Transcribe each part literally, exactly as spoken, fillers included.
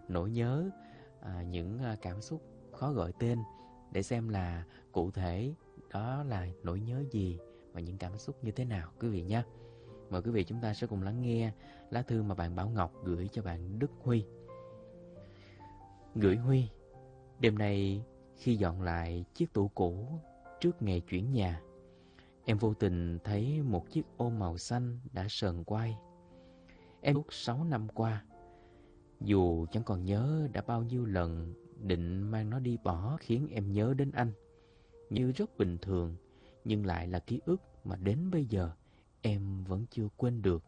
nỗi nhớ, à, những à, cảm xúc khó gọi tên, để xem là cụ thể đó là nỗi nhớ gì và những cảm xúc như thế nào quý vị nhé. Mời quý vị chúng ta sẽ cùng lắng nghe lá thư mà bạn Bảo Ngọc gửi cho bạn Đức Huy. Gửi Huy: đêm nay khi dọn lại chiếc tủ cũ trước ngày chuyển nhà, em vô tình thấy một chiếc ô màu xanh đã sờn quai. Em suốt sáu năm qua, dù chẳng còn nhớ đã bao nhiêu lần định mang nó đi bỏ, khiến em nhớ đến anh như rất bình thường, nhưng lại là ký ức mà đến bây giờ em vẫn chưa quên được.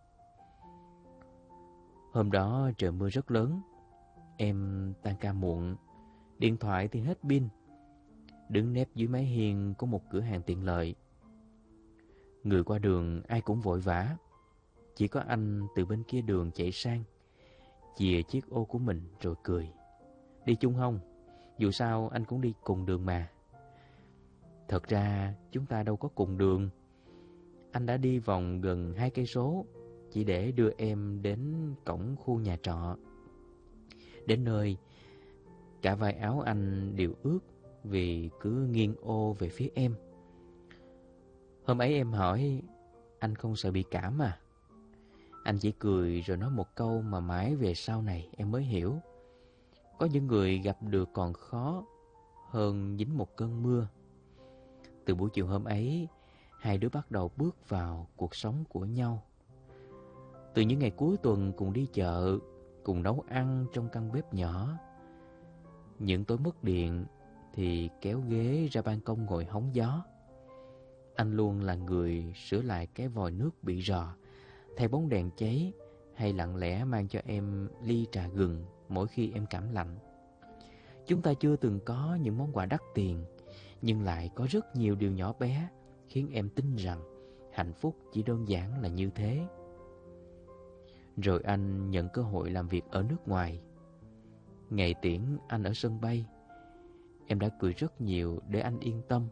Hôm đó trời mưa rất lớn, em tan ca muộn, điện thoại thì hết pin, đứng nép dưới mái hiên của một cửa hàng tiện lợi. Người qua đường ai cũng vội vã, chỉ có anh từ bên kia đường chạy sang, chìa chiếc ô của mình rồi cười: đi chung không? Dù sao anh cũng đi cùng đường mà. Thật ra chúng ta đâu có cùng đường. Anh đã đi vòng gần hai cây số chỉ để đưa em đến cổng khu nhà trọ. Đến nơi, cả vai áo anh đều ướt vì cứ nghiêng ô về phía em. Hôm ấy em hỏi: anh không sợ bị cảm à? Anh chỉ cười rồi nói một câu mà mãi về sau này em mới hiểu. Có những người gặp được còn khó hơn dính một cơn mưa. Từ buổi chiều hôm ấy, hai đứa bắt đầu bước vào cuộc sống của nhau. Từ những ngày cuối tuần cùng đi chợ, cùng nấu ăn trong căn bếp nhỏ. Những tối mất điện thì kéo ghế ra ban công ngồi hóng gió. Anh luôn là người sửa lại cái vòi nước bị rò, thay bóng đèn cháy, hay lặng lẽ mang cho em ly trà gừng mỗi khi em cảm lạnh. Chúng ta chưa từng có những món quà đắt tiền, nhưng lại có rất nhiều điều nhỏ bé khiến em tin rằng hạnh phúc chỉ đơn giản là như thế. Rồi anh nhận cơ hội làm việc ở nước ngoài. Ngày tiễn anh ở sân bay, em đã cười rất nhiều để anh yên tâm.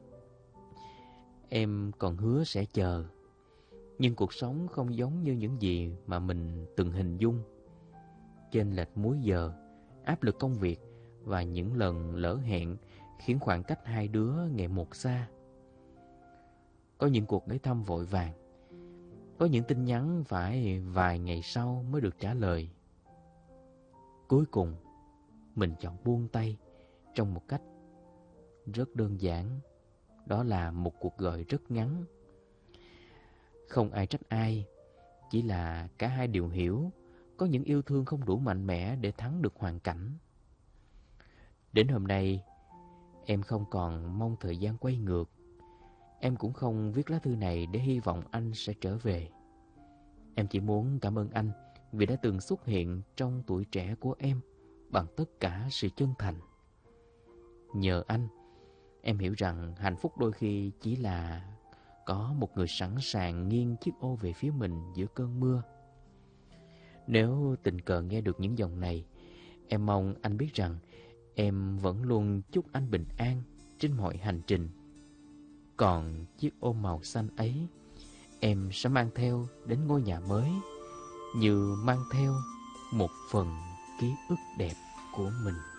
Em còn hứa sẽ chờ. Nhưng cuộc sống không giống như những gì mà mình từng hình dung. Chênh lệch múi giờ, áp lực công việc và những lần lỡ hẹn khiến khoảng cách hai đứa ngày một xa. Có những cuộc đến thăm vội vàng, có những tin nhắn phải vài ngày sau mới được trả lời. Cuối cùng, mình chọn buông tay trong một cách rất đơn giản. Đó là một cuộc gọi rất ngắn. Không ai trách ai, chỉ là cả hai đều hiểu có những yêu thương không đủ mạnh mẽ để thắng được hoàn cảnh. Đến hôm nay, em không còn mong thời gian quay ngược. Em cũng không viết lá thư này để hy vọng anh sẽ trở về. Em chỉ muốn cảm ơn anh vì đã từng xuất hiện trong tuổi trẻ của em bằng tất cả sự chân thành. Nhờ anh, em hiểu rằng hạnh phúc đôi khi chỉ là có một người sẵn sàng nghiêng chiếc ô về phía mình giữa cơn mưa. Nếu tình cờ nghe được những dòng này, em mong anh biết rằng em vẫn luôn chúc anh bình an trên mọi hành trình. Còn chiếc ô màu xanh ấy, em sẽ mang theo đến ngôi nhà mới, như mang theo một phần ký ức đẹp của mình.